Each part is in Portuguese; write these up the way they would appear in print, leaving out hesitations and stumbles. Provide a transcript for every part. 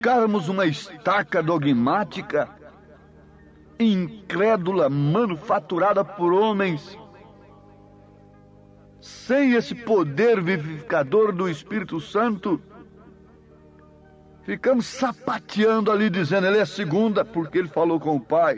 Ficarmos uma estaca dogmática, incrédula, manufaturada por homens, sem esse poder vivificador do Espírito Santo, ficamos sapateando ali, dizendo, ele é segunda, porque ele falou com o Pai.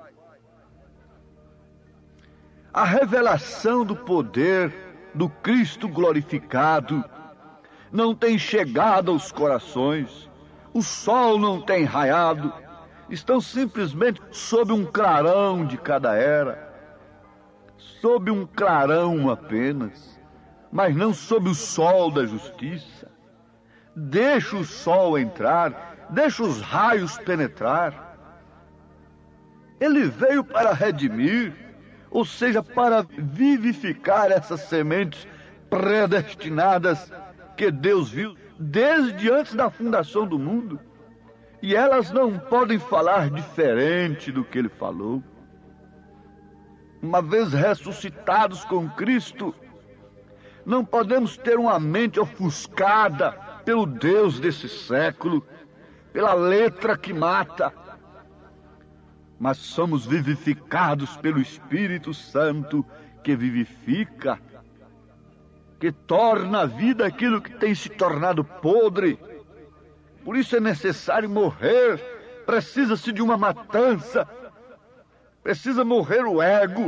A revelação do poder do Cristo glorificado não tem chegado aos corações, o sol não tem raiado, estão simplesmente sob um clarão de cada era, sob um clarão apenas, mas não sob o sol da justiça. Deixa o sol entrar, deixa os raios penetrar. Ele veio para redimir, ou seja, para vivificar essas sementes predestinadas que Deus viu desde antes da fundação do mundo. E elas não podem falar diferente do que Ele falou. Uma vez ressuscitados com Cristo, não podemos ter uma mente ofuscada pelo Deus desse século, pela letra que mata, mas somos vivificados pelo Espírito Santo que vivifica, que torna a vida aquilo que tem se tornado podre. Por isso é necessário morrer, precisa-se de uma matança, precisa morrer o ego.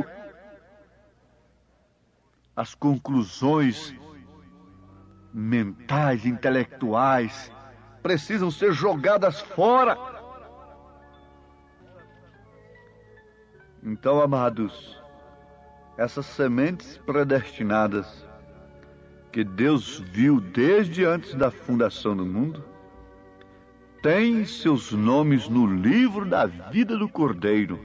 As conclusões mentais, intelectuais, precisam ser jogadas fora. Então, amados, essas sementes predestinadas que Deus viu desde antes da fundação do mundo, têm seus nomes no livro da vida do Cordeiro.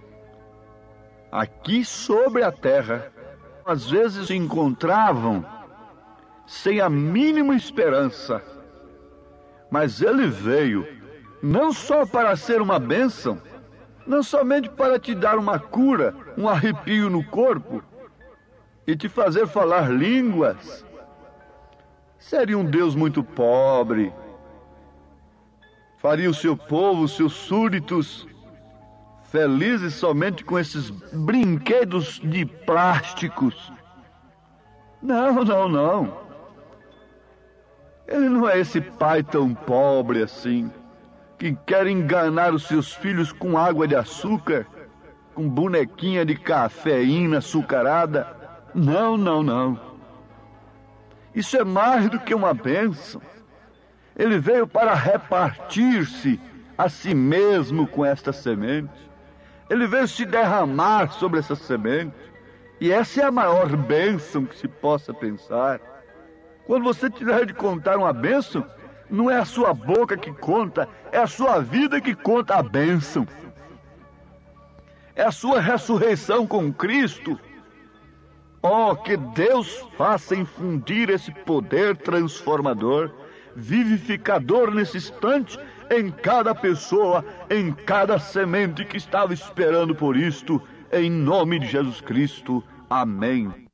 Aqui sobre a terra, às vezes se encontravam sem a mínima esperança, mas Ele veio não só para ser uma bênção, não somente para te dar uma cura, um arrepio no corpo e te fazer falar línguas. Seria um Deus muito pobre, faria o seu povo, os seus súditos, felizes somente com esses brinquedos de plásticos. Não, não, não. Ele não é esse pai tão pobre assim, que quer enganar os seus filhos com água de açúcar, com bonequinha de cafeína açucarada. Não, não, não. Isso é mais do que uma bênção. Ele veio para repartir-se a si mesmo com esta semente. Ele veio se derramar sobre essa semente. E essa é a maior bênção que se possa pensar. Quando você tiver de contar uma bênção, não é a sua boca que conta, é a sua vida que conta a bênção. É a sua ressurreição com Cristo. Oh, que Deus faça infundir esse poder transformador, vivificador nesse instante, em cada pessoa, em cada semente que estava esperando por isto, em nome de Jesus Cristo. Amém.